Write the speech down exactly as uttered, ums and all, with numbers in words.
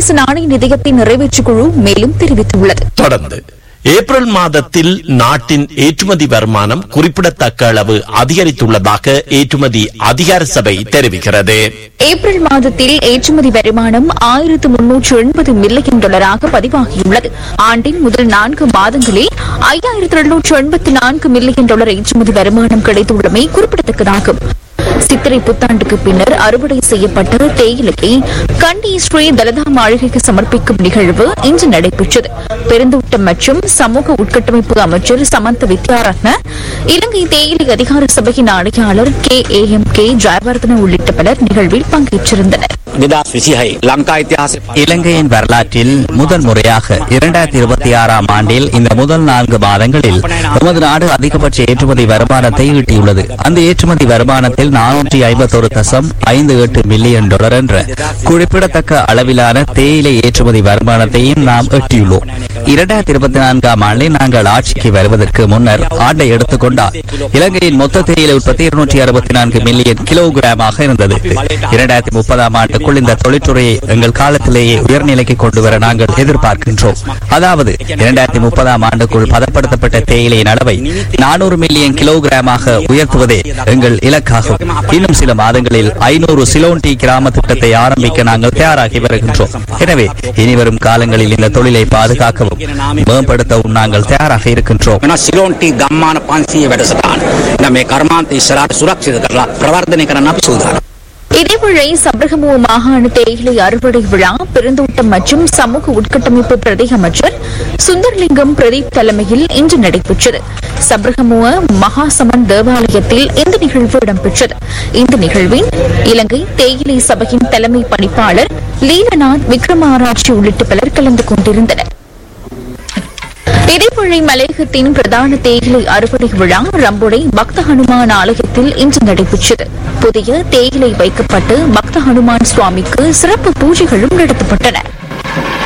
சர்வதேச நாணய நிதியத்தின் நிறைவேற்று குழு மேலும் தெரிவித்துள்ளது. தொடர்ந்து ஏப்ரல் மாதத்தில் நாட்டின் ஏற்றுமதி வருமானம் குறிப்பிடத்தக்க அளவு அதிகரித்துள்ளதாக ஏற்றுமதி அதிகார சபை தெரிவிக்கிறது. ஏப்ரல் மாதத்தில் ஏற்றுமதி வருமானம் ஆயிரத்து முன்னூற்று எண்பது மில்லியன் டாலராக பதிவாகியுள்ளது. ஆண்டின் முதல் நான்கு மாதங்களில் ஐயாயிரத்து எழுநூற்று எண்பத்தி நான்கு மில்லியன் டாலர் ஏற்றுமதி வருமானம் கிடைத்துள்ளமை குறிப்பிடத்தக்கதாகும். சித்திரை புத்தாண்டுக்கு பின்னர் அறுவடை செய்யப்பட்ட தேயிலையை கண்டி ஸ்ரீ தலதா மாளிகைக்கு சமர்ப்பிக்கும் நிகழ்வு இன்று நடைபெற்றது. பெருந்தோட்டம் மற்றும் சமூக உட்கட்டமைப்பு அமைச்சர் சமந்த வித்யாரத்ன, இலங்கை தேயிலை அதிகார சபையின் ஆணையாளர் K A M K Jayewardene உள்ளிட்ட பலர் நிகழ்வில் பங்கேற்றிருந்தனர். இலங்கையின் வரலாற்றில் முதல் முறையாக இரண்டாயிரத்தி இருபத்தி ஆறாம் ஆண்டில் இந்த முதல் நான்கு மாதங்களில் நமது நாடு அதிகபட்ச ஏற்றுமதி வருமானத்தை ஈட்டியுள்ளது. அந்த ஏற்றுமதி வருமானத்தில் நானூற்றி ஐம்பத்தொரு தசம் ஐந்து எட்டு மில்லியன் டாலர் என்ற குறிப்பிடத்தக்க அளவிலான தேயிலை ஏற்றுமதி வருமானத்தையும் நாம் எட்டியுள்ளோம். இரண்டாயிரத்தி இருபத்தி நான்காம் ஆண்டில் நாங்கள் ஆட்சிக்கு வருவதற்கு முன்னர் ஆண்டை எடுத்துக் கொண்டால் இலங்கையின் மொத்த தேயிலை உற்பத்தி இருநூற்றி அறுபத்தி நான்கு மில்லியன் கிலோகிராமாக இருந்தது. இரண்டாயிரத்தி முப்பதாம் ஆண்டுக்குள் இந்த தொழிற்துறையை எங்கள் காலத்திலேயே உயர்நிலைக்கு கொண்டு வர நாங்கள் எதிர்பார்க்கின்றோம். அதாவது இரண்டாயிரத்தி முப்பதாம் ஆண்டுக்குள் பதப்படுத்தப்பட்ட தேயிலையின் அளவை நானூறு மில்லியன் கிலோகிராமாக உயர்த்துவதே எங்கள் இலக்காகும். இன்னும் சில மாதங்களில் ஐநூறு சிலோன் டீ கிராம திட்டத்தை ஆரம்பிக்க நாங்கள் தயாராகி வருகின்றோம். எனவே இனிவரும் காலங்களில் இந்த தொழிலை பாதுகாக்கவும் மேம்படுத்தவும் நாங்கள் தயாராக இருக்கின்றோம். இதேவேளை சப்ரகமுவ மாகாண தேயிலை அறுவடை விழா பெருந்தோட்டம் மற்றும் சமூக உட்கட்டமைப்பு பிரதி அமைச்சர் சுந்தர்லிங்கம் பிரதீப் தலைமையில் இன்று நடைபெற்றது. சப்ரகமுவ மகாசமன் தேவாலயத்தில் இந்த நிகழ்வு இடம்பெற்றது. இந்த நிகழ்வில் இலங்கை தேயிலை சபையின் தலைமை பணிப்பாளர் லீலநாத் விக்ரமாராட்சி உள்ளிட்ட பலர் கலந்து கொண்டிருந்தனர். இதேவேளை மலையகத்தின் பிரதான தேயிலை அறுவடை விழா ரம்புடை பக்த ஹனுமான் ஆலயத்தில் இன்று நடைபெற்றது. புதிய தேயிலை வைக்கப்பட்டு பக்த ஹனுமான் சுவாமிக்கு சிறப்பு பூஜைகளும் நடத்தப்பட்டன.